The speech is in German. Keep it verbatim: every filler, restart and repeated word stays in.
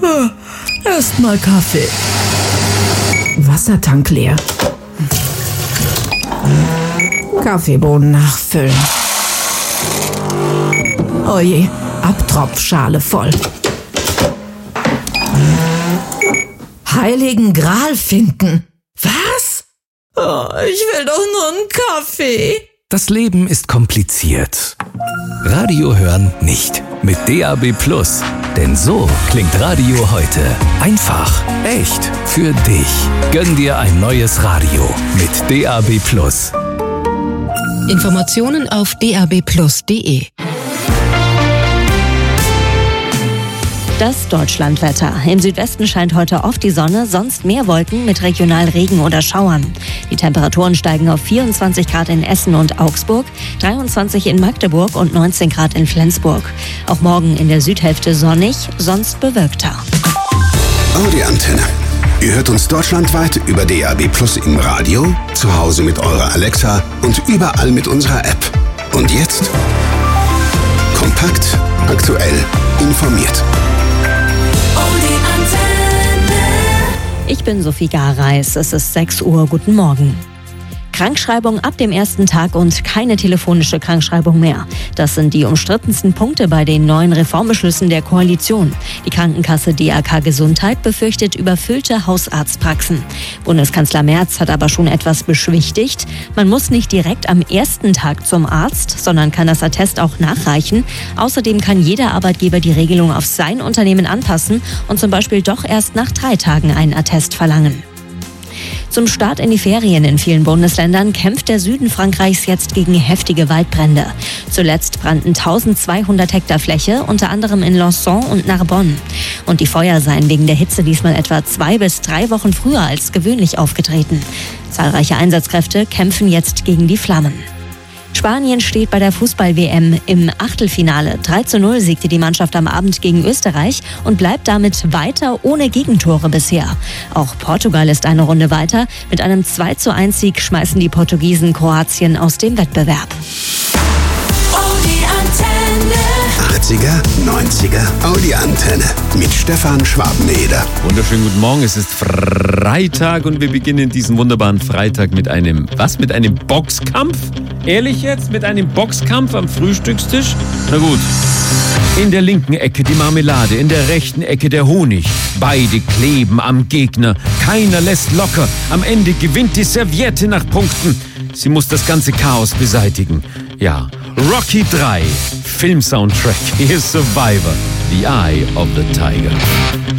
Erstmal Kaffee. Wassertank leer. Kaffeebohnen nachfüllen. Oje, Abtropfschale voll. Heiligen Gral finden. Was? Oh, ich will doch nur einen Kaffee. Das Leben ist kompliziert. Radio hören nicht. Mit D A B Plus. Denn so klingt Radio heute. Einfach, echt, für dich. Gönn dir ein neues Radio mit D A B Plus. Informationen auf d a b plus punkt d e. Das Deutschlandwetter. Im Südwesten scheint heute oft die Sonne, sonst mehr Wolken mit regional Regen oder Schauern. Die Temperaturen steigen auf vierundzwanzig Grad in Essen und Augsburg, dreiundzwanzig in Magdeburg und neunzehn Grad in Flensburg. Auch morgen in der Südhälfte sonnig, sonst bewölkter. Audi Antenne. Ihr hört uns deutschlandweit über D A B Plus im Radio, zu Hause mit eurer Alexa und überall mit unserer App. Und jetzt? Kompakt, aktuell, informiert. Ich bin Sophie Gareis, es ist sechs Uhr, guten Morgen. Krankschreibung ab dem ersten Tag und keine telefonische Krankschreibung mehr. Das sind die umstrittensten Punkte bei den neuen Reformbeschlüssen der Koalition. Die Krankenkasse D A K Gesundheit befürchtet überfüllte Hausarztpraxen. Bundeskanzler Merz hat aber schon etwas beschwichtigt. Man muss nicht direkt am ersten Tag zum Arzt, sondern kann das Attest auch nachreichen. Außerdem kann jeder Arbeitgeber die Regelung auf sein Unternehmen anpassen und zum Beispiel doch erst nach drei Tagen einen Attest verlangen. Zum Start in die Ferien in vielen Bundesländern kämpft der Süden Frankreichs jetzt gegen heftige Waldbrände. Zuletzt brannten eintausendzweihundert Hektar Fläche, unter anderem in Lançon und Narbonne. Und die Feuer seien wegen der Hitze diesmal etwa zwei bis drei Wochen früher als gewöhnlich aufgetreten. Zahlreiche Einsatzkräfte kämpfen jetzt gegen die Flammen. Spanien steht bei der Fußball-W M im Achtelfinale. drei zu null siegte die Mannschaft am Abend gegen Österreich und bleibt damit weiter ohne Gegentore bisher. Auch Portugal ist eine Runde weiter. Mit einem zwei zu eins Sieg schmeißen die Portugiesen Kroatien aus dem Wettbewerb. achtziger, neunziger Audi Antenne mit Stefan Schwabeneder. Wunderschönen guten Morgen, es ist Freitag und wir beginnen diesen wunderbaren Freitag mit einem, was, mit einem Boxkampf? Ehrlich jetzt? Mit einem Boxkampf am Frühstückstisch? Na gut. In der linken Ecke die Marmelade, in der rechten Ecke der Honig. Beide kleben am Gegner. Keiner lässt locker. Am Ende gewinnt die Serviette nach Punkten. Sie muss das ganze Chaos beseitigen. Ja, Rocky drei, Filmsoundtrack. Hier ist Survivor, The Eye of the Tiger.